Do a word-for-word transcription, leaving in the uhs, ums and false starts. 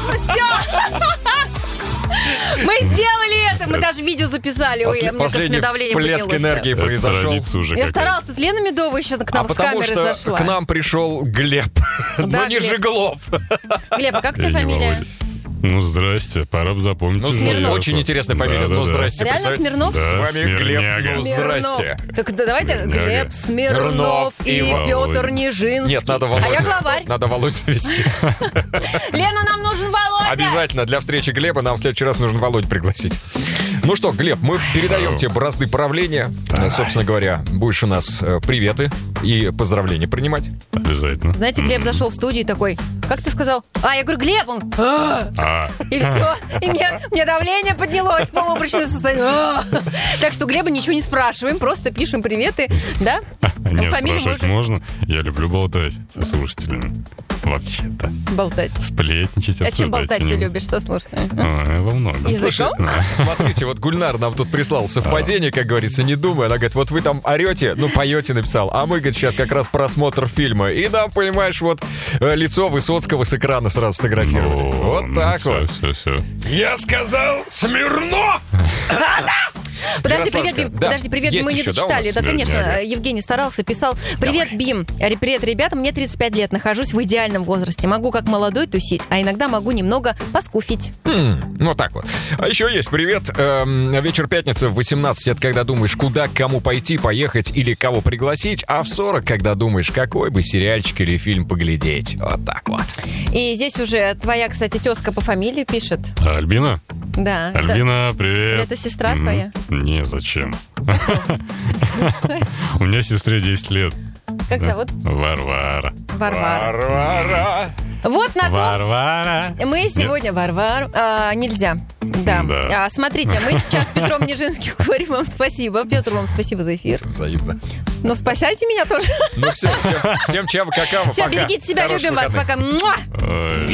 Конечно, все! Мы сделали это, мы даже видео записали. Ой, мне кажется, мне давление поднялось. Последний всплеск энергии произошел. Я старалась, тут Лена Медовая еще к нам а с камеры потому что зашла. к нам пришел Глеб, но не Жиглов. Глеб, а как твоя фамилия? Ну, здрасте, пора бы запомнить. Ну, Смирнов. Очень интересная фамилия, да, ну, да, здрасте. Реально представь- Смирнов? Да, С вами Смирняга. Глеб, ну, здрасте. Так да, давай так, Смирняга. Глеб Смирнов Смирнов и и Петр Володя. Нижинский. Нет, надо А Володю. я главарь. Надо Володю завести. Лена, нам нужен Володя. Обязательно для встречи Глеба нам в следующий раз нужно Володю пригласить. Ну что, Глеб, мы передаем тебе бразды правления. Давай. Собственно говоря, будешь у нас э, приветы и поздравления принимать. Обязательно. Знаете, Глеб Мгм. зашел в студию и такой, как ты сказал? А, я говорю, Глеб, он, «А!» А, и все. И мне, мне давление поднялось, полуобморочное состояние. «А!» Так что Глеба ничего не спрашиваем, просто пишем приветы, да? нет, Фамилию спрашивать можно? Я люблю болтать со слушателями. Вообще-то. Болтать. Сплетничать, А чем обсуждать болтать ты что-нибудь. любишь со слушателями? Ой, во многом. Языком? Слушай, с- смотрите, вот Гульнар нам тут прислал совпадение, как говорится, не думай. Она говорит, вот вы там орете, ну, поете, написал, а мы, говорит, сейчас как раз просмотр фильма. И нам, понимаешь, вот э, лицо Высоцкого с экрана сразу сфотографировали. Ну, Вот ну, так всё, вот. Все, все. Я сказал Смирнов! Подожди, Красавчика. привет, Бим. Да. Подожди, привет, Есть мы не еще, да, у дочитали. нас? Да, конечно, Смирняга. Евгений старался, писал. Привет, Бим. Ре- Привет, ребята, мне тридцать пять лет, нахожусь в идеальном возрасте. Могу как молодой тусить, а иногда могу немного поскуфить. М, Ну, так вот. А еще есть привет. Эм, вечер пятницы в восемнадцать, это когда думаешь, куда, к кому пойти, поехать или кого пригласить. А в сорок, когда думаешь, какой бы сериальчик или фильм поглядеть. Вот так вот. И здесь уже твоя, кстати, тезка по фамилии пишет. А, Альбина? Да. это- Альбина, привет. это сестра Мгм. твоя? Не, зачем? У меня сестре десять лет. Как Да. зовут? Варвара. Варвара. Варвара. Вот на том Варвара. мы сегодня Варвару... а, нельзя. Да. Да. А, смотрите, мы сейчас с Петром Нижинским говорим вам спасибо. Петр, вам спасибо за эфир. Взаимно. Но спасайте меня тоже. Ну все, всем, всем чао, какао, Все, пока. берегите себя, Хороших любим вас. выходных. Пока. Муа! Ой.